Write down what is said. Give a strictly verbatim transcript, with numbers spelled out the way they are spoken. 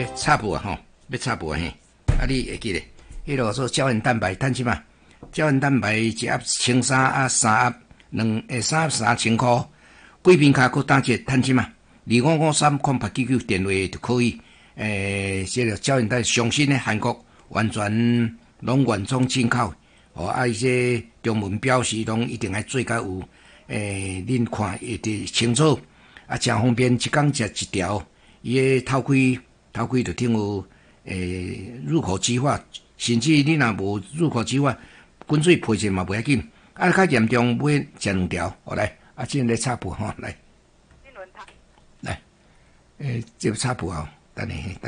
插布啊吼，要插布啊嘿，啊你会记咧？迄落做胶原蛋白，趁即嘛？胶原蛋白一盒千三啊，三盒两诶三盒三千块，贵宾卡佮打折趁即嘛？二五五三空八九九电话就可以。诶，这个胶原蛋白上新诶，韩国完全拢原装进口。哦，啊，伊些中文标示拢一定爱做甲有，诶，恁看会得清楚，啊，诚方便，一工食一条，伊个头开头开就顶有诶入口即化，甚至你若无入口即化，滚水配者嘛袂要紧，啊，较严重买食两条，好来，啊，即个来插布吼，来，来，诶，这个插布吼，等下。